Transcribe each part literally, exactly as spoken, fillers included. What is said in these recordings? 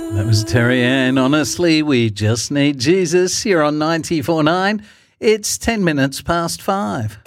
That was Terry Ann. Honestly, we just need Jesus here on ninety-four point nine. It's ten minutes past five.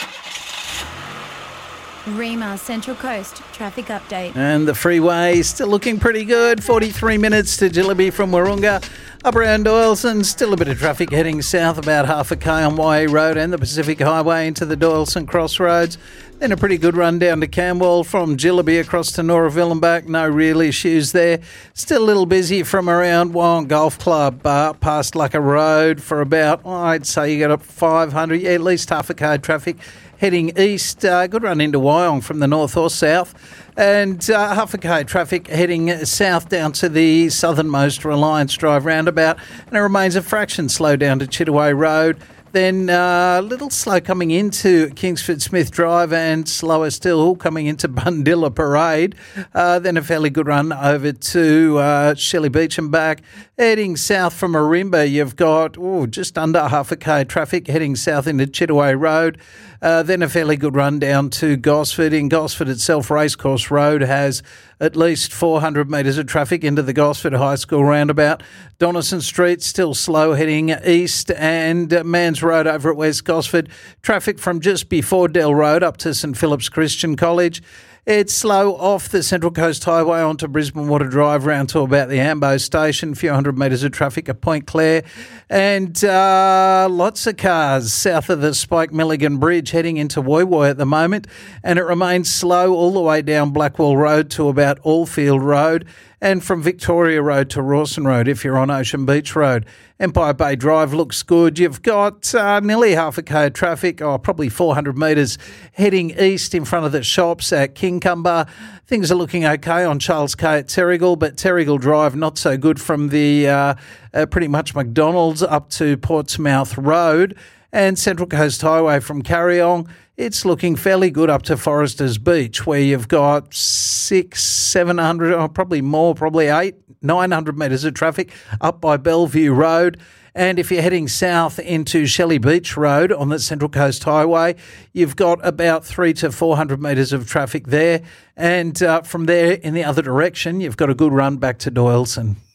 Rima Central Coast traffic update. And the freeway still looking pretty good. forty-three minutes to Jillaby from Wahroonga. Up around Doyleson, still a bit of traffic heading south, about half a k on Y A Road and the Pacific Highway into the Doyleson Crossroads. Then a pretty good run down to Camwell from Jillaby across to Noraville and back. No real issues there. Still a little busy from around Wyong Golf Club uh, past Lucka Road for about, oh, I'd say you got up five hundred, yeah, at least half a k traffic heading east. Uh, good run into Wyong from the north or south. And uh, half a k traffic heading south down to the southernmost Reliance Drive roundabout. And it remains a fraction slow down to Chittaway Road. Then a uh, little slow coming into Kingsford Smith Drive and slower still coming into Bundilla Parade. Uh, then a fairly good run over to uh, Shelley Beach and back. Heading south from Marimba, you've got ooh, just under half a k traffic heading south into Chittaway Road. Uh, then a fairly good run down to Gosford. In Gosford itself, Racecourse Road has at least four hundred metres of traffic into the Gosford High School roundabout. Donaldson Street still slow heading east, and uh, Mans Road over at West Gosford. Traffic from just before Dell Road up to St Philip's Christian College. It's slow off the Central Coast Highway onto Brisbane Water Drive round to about the Ambo Station. A few hundred metres of traffic at Point Clare. And uh, lots of cars south of the Spike Milligan Bridge heading into Woy Woy at the moment. And it remains slow all the way down Blackwall Road to about Allfield Road. And from Victoria Road to Rawson Road if you're on Ocean Beach Road. Empire Bay Drive looks good. You've got uh, nearly half a k of traffic, or oh, probably four hundred metres heading east in front of the shops at Kincumber. Things are looking okay on Charles K at Terrigal, but Terrigal Drive not so good from the uh, uh, pretty much McDonald's up to Portsmouth Road. And Central Coast Highway from Carryong, it's looking fairly good up to Foresters Beach, where you've got six, seven hundred, or probably more, probably eight, nine hundred metres of traffic up by Bellevue Road. And if you're heading south into Shelley Beach Road on the Central Coast Highway, you've got about three to four hundred metres of traffic there. And uh, from there in the other direction, you've got a good run back to Doyleson.